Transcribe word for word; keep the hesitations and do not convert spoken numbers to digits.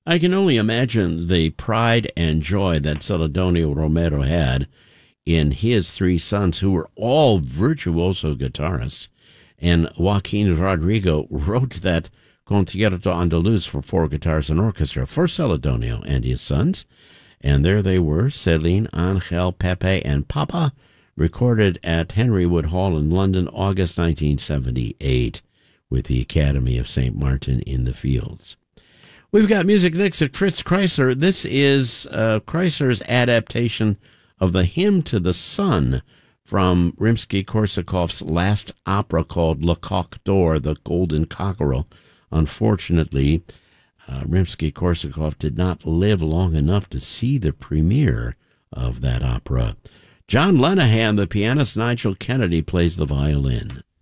I can only imagine the pride and joy that Celedonio Romero had in his three sons, who were all virtuoso guitarists. And Joaquin Rodrigo wrote that Concierto Andaluz for four guitars and orchestra for Celedonio and his sons. And there they were, Celine, Angel, Pepe, and Papa, recorded at Henry Wood Hall in London, August nineteen seventy-eight, with the Academy of Saint Martin in the Fields. We've got music next at Fritz Kreisler. This is uh, Kreisler's adaptation of the Hymn to the Sun from Rimsky-Korsakov's last opera called Le Coq d'Or, the Golden Cockerel. Unfortunately, uh, Rimsky-Korsakov did not live long enough to see the premiere of that opera. John Lenihan, the pianist, Nigel Kennedy plays the violin.